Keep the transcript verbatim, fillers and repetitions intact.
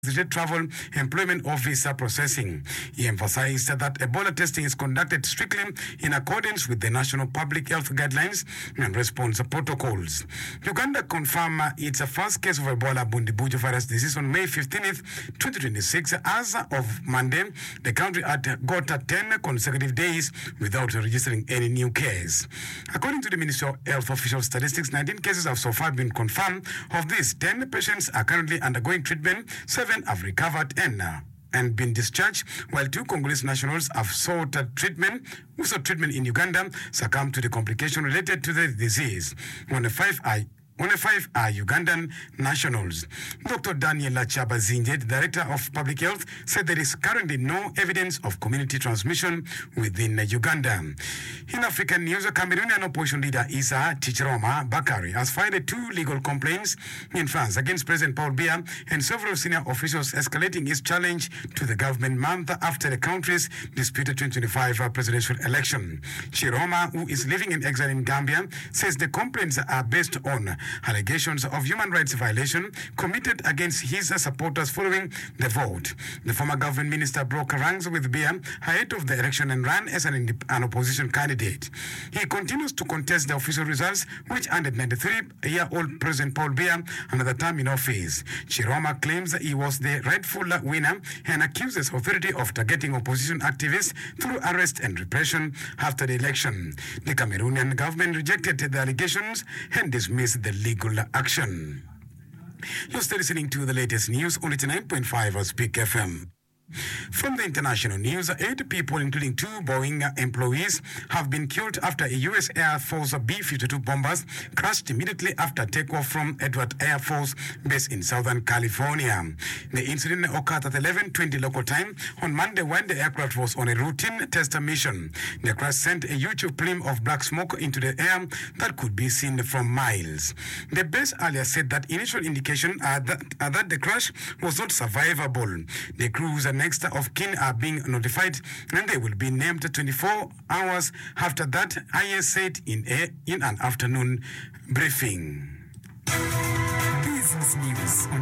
Travel Employment Officer processing. He emphasized that Ebola testing is conducted strictly in accordance with the national public health guidelines and response protocols. Uganda confirmed its first case of Ebola Bundibujo virus disease on May fifteenth, twenty twenty-six. As of Monday, the country had got ten consecutive days without registering any new case. According to the Ministry of Health official statistics, nineteen cases have so far been confirmed. Of these, ten patients are currently undergoing treatment, seven have recovered and uh, and been discharged, while two Congolese nationals have sought uh, treatment, who sought treatment in Uganda, succumbed to the complication related to the disease. One of five are Only five are Ugandan nationals. Doctor Daniel Chabazinje, the Director of Public Health, said there is currently no evidence of community transmission within Uganda. In African news, Cameroonian opposition leader Issa Tchiroma Bakari has filed two legal complaints in France against President Paul Biya and several senior officials, escalating his challenge to the government month after the country's disputed twenty twenty-five presidential election. Tchiroma, who is living in exile in Gambia, says the complaints are based on allegations of human rights violation committed against his supporters following the vote. The former government minister broke ranks with Biya ahead of the election and ran as an, an opposition candidate. He continues to contest the official results, which ended ninety-three-year-old President Paul Biya another term in office. Chiroma claims that he was the rightful winner and accuses authority of targeting opposition activists through arrest and repression after the election. The Cameroonian government rejected the allegations and dismissed the legal action. You're still listening to the latest news on eighty-nine point five Speak F M. From the international news, eight people, including two Boeing employees, have been killed after a U S Air Force B fifty-two bombers crashed immediately after takeoff from Edwards Air Force Base in Southern California. The incident occurred at eleven twenty local time on Monday when the aircraft was on a routine test mission. The crash sent a huge plume of black smoke into the air that could be seen from miles. The base earlier said that initial indications are that, are that the crash was not survivable. The crews and next of kin are being notified and they will be named twenty-four hours after that, I A said in, a, in an afternoon briefing. Business News.